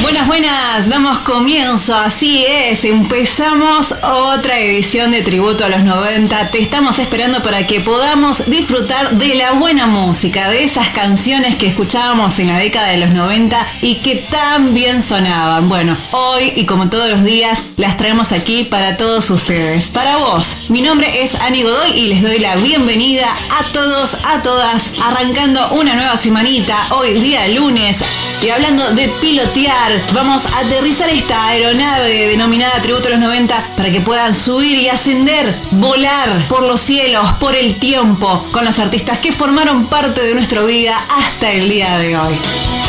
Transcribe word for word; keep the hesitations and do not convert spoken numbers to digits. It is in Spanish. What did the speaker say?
Buenas, buenas, damos comienzo, así es, empezamos otra edición de Tributo a los noventa. Te estamos esperando para que podamos disfrutar de la buena música, de esas canciones que escuchábamos en la década de los noventa y que tan bien sonaban. Bueno, hoy y como todos los días las traemos aquí para todos ustedes, para vos. Mi nombre es Ani Godoy y les doy la bienvenida a todos, a todas, arrancando una nueva semanita, hoy día lunes, y hablando de pilotear, vamos a aterrizar esta aeronave denominada Tributo a los noventa para que puedan subir y ascender, volar por los cielos, por el tiempo, con los artistas que formaron parte de nuestra vida hasta el día de hoy.